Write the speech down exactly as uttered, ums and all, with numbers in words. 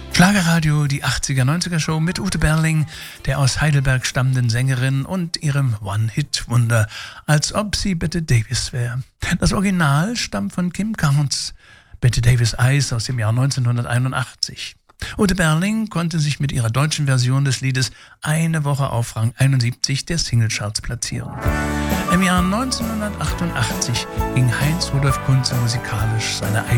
Schlagerradio, die achtziger-neunziger-Show mit Ute Berling, der aus Heidelberg stammenden Sängerin und ihrem One-Hit-Wunder, als ob sie Bette Davis wäre. Das Original stammt von Kim Carnes, Bette Davis Eyes aus dem Jahr neunzehnhunderteinundachtzig. Ute Berling konnte sich mit ihrer deutschen Version des Liedes eine Woche auf Rang einundsiebzig der Singlecharts platzieren. Im Jahr neunzehnhundertachtundachtzig ging Heinz Rudolf Kunze musikalisch seine eigene